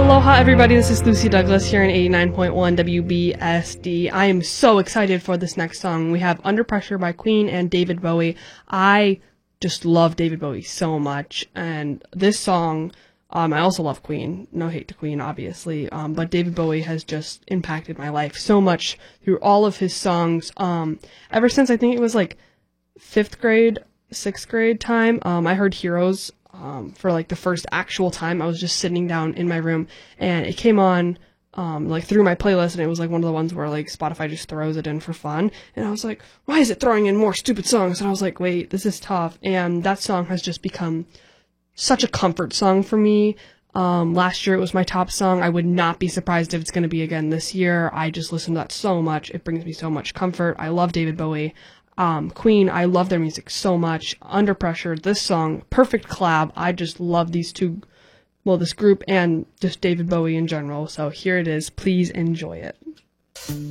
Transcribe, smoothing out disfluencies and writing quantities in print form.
Aloha everybody, this is Lucy Douglas here in 89.1 WBSD. I am so excited for this next song. We have Under Pressure by Queen and David Bowie. I just love David Bowie so much, and this song, I also love Queen. No hate to Queen, obviously, but David Bowie has just impacted my life so much through all of his songs. Ever since I think it was like 5th grade, 6th grade time, I heard Heroes for like the first actual time. I was just sitting down in my room and it came on like through my playlist, and it was like one of the ones where like Spotify just throws it in for fun, and I was like, why is it throwing in more stupid songs? And I was like, wait, this is tough. And that song has just become such a comfort song for me. Last year it was my top song. I would not be surprised if it's going to be again this year. I just listen to that so much. It brings me so much comfort. I love David Bowie. Queen, I love their music so much. Under Pressure, this song, perfect collab. I just love these two, well, this group and just David Bowie in general. So here it is. Please enjoy it.